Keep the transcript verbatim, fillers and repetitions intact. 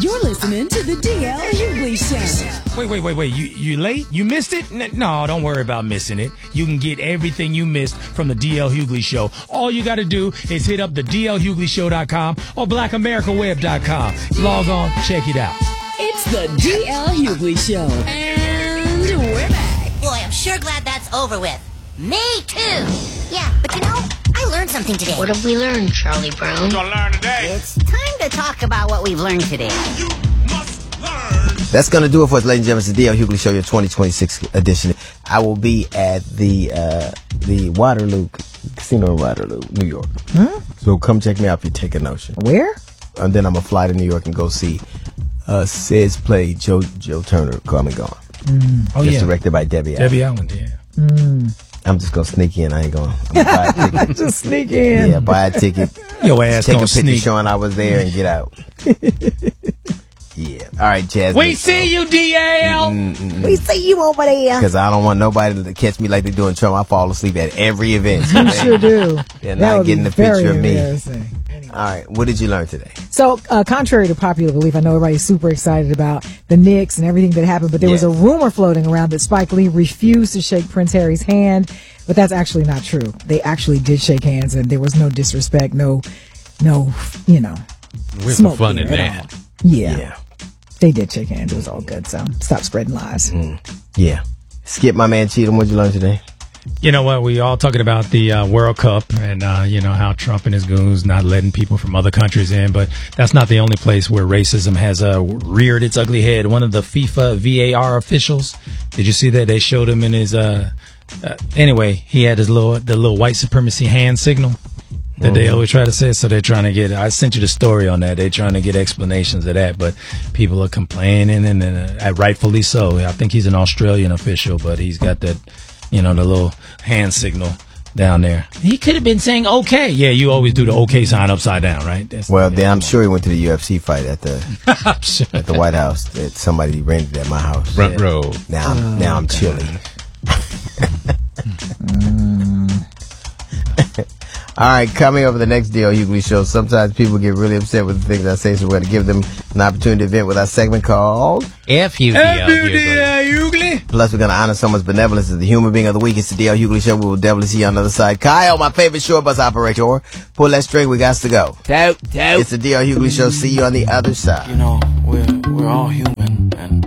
You're listening to the D L Hughley Show. Wait, wait, wait, wait. You you late? You missed it? N- no, don't worry about missing it. You can get everything you missed from the D L Hughley Show. All you got to do is hit up the D L Hughley Show dot com or black america web dot com. Log on, check it out. It's the D L Hughley Show. And we're back. Boy, I'm sure glad that's over with. Me too. Yeah, but you know, I learned something today. What have we learned, Charlie Brown? Gonna learn today. It's time to talk about what we've learned today. You must learn. That's going to do it for us, ladies and gentlemen. It's the D L Hughley Show, your twenty twenty-six edition. I will be at the uh, the Waterloo Casino in Waterloo, New York. Huh? So come check me out if you take a notion. Where? And then I'm going to fly to New York and go see uh, Sid's play, Joe Joe Turner, Come and Gone. Mm. Oh, Just yeah. directed by Debbie Allen. Debbie Allen, yeah. Mm. I'm just going to sneak in. I ain't going to buy a ticket. Just sneak in. Yeah, buy a ticket. Your ass Take a gonna picture sneak. showing I was there and get out. Yeah. All right, Jazz. We see you, D L. We see you over there. Because I don't want nobody to catch me like they do in Trump. I fall asleep at every event. You sure do. They're That not would getting be a picture very of me. embarrassing. All right. What did you learn today? So, uh, contrary to popular belief, I know everybody's super excited about the Knicks and everything that happened, but there was Yes. a rumor floating around that Spike Lee refused to shake Prince Harry's hand, but that's actually not true. They actually did shake hands, and there was no disrespect, no, no, you know, Where's smoke the fun there in at that? all. Yeah. They did shake hands. It was all good, so stop spreading lies. Mm. Yeah. Skip, my man Cheatham, what did you learn today? You know what? We all talking about the uh, World Cup and, uh, you know, how Trump and his goons not letting people from other countries in. But that's not the only place where racism has uh, reared its ugly head. One of the FIFA V A R officials, did you see that? They showed him in his, uh, uh, anyway, he had his little, the little white supremacy hand signal that Mm-hmm. they always try to say. So they're trying to get, I sent you the story on that. They're trying to get explanations of that. But people are complaining, and, and uh, rightfully so. I think he's an Australian official, but he's got that, you know, the little hand signal down there. He could have been saying okay. Yeah, you always do the okay sign upside down, right? That's, Well, yeah, then I'm sure he went to the U F C fight at the I'm sure. at the White House that somebody rented at my house. Front row. Now I'm now I'm chilly. All right, coming over the next D L Hughley Show. Sometimes people get really upset with the things I say, so we're going to give them an opportunity to vent with our segment called F U D L. Hughley. Plus, we're going to honor someone's benevolence as the human being of the week. It's the D L Hughley Show. We will definitely see you on the other side. Kyle, my favorite short bus operator. Pull that string. We got to go. Toot, toot. It's the D L Hughley Show. See you on the other side. You know, we're, we're all human.